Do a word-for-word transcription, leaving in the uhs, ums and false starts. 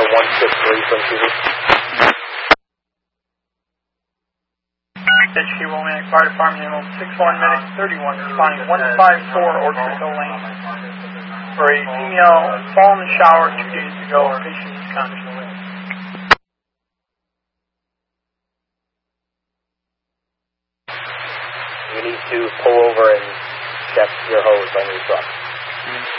one six three from Cedar. H Q Romantic Fire Department, ambulance six one medic thirty-one, responding one five four Orchard Hill Lane for a female fallen in the shower two days ago. Patient is conscious. You need to pull over and check your hose on your truck. Mm-hmm.